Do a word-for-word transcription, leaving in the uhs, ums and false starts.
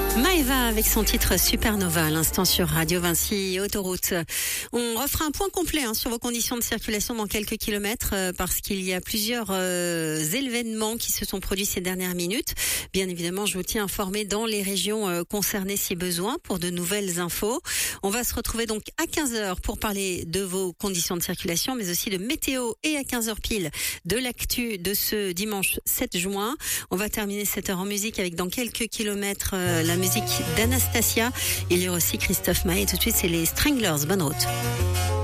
Maëva avec son titre Supernova à l'instant sur Radio Vinci Autoroute. On refera un point complet hein, sur vos conditions de circulation dans quelques kilomètres euh, parce qu'il y a plusieurs euh, événements qui se sont produits ces dernières minutes. Bien évidemment, je vous tiens informé dans les régions euh, concernées si besoin pour de nouvelles infos. On va se retrouver donc à quinze heures pour parler de vos conditions de circulation mais aussi de météo et à quinze heures pile de l'actu de ce dimanche sept juin. On va terminer cette heure en musique avec dans quelques kilomètres euh, la musique d'Anastasia. Il y aura aussi Christophe Maé. Tout de suite, c'est les Stranglers. Bonne route.